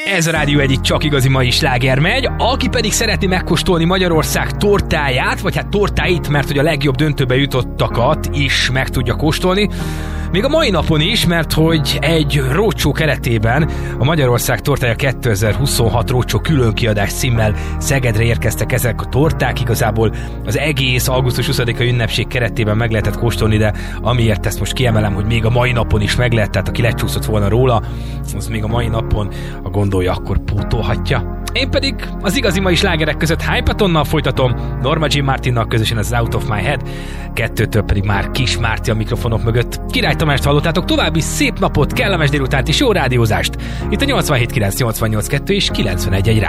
Ez a Rádió egyik csak igazi mai sláger megy, aki pedig szeretné megkóstolni Magyarország tortáját, vagy hát tortáit, mert hogy a legjobb döntőbe jutottakat is meg tudja kóstolni. Még a mai napon is, mert hogy egy rócsó keretében a Magyarország tortája 2026 rócsó különkiadás címmel Szegedre érkeztek ezek a torták. Igazából az egész augusztus 20-a ünnepség keretében meg lehetett kóstolni, de amiért ezt most kiemelem, hogy még a mai napon is meg lehet, tehát aki lecsúszott volna róla, az még a mai napon, a gondolja, akkor pótolhatja. Én pedig az igazi mai slágerek között Hypatonnal folytatom, Norma Jean Martinnal közösen az Out of My Head, 2-től pedig már Kis Márti a mikrofonok mögött. Király Tamást hallottátok, további szép napot, kellemes délutánt és jó rádiózást. Itt a 87.9, 88.2 és 91.1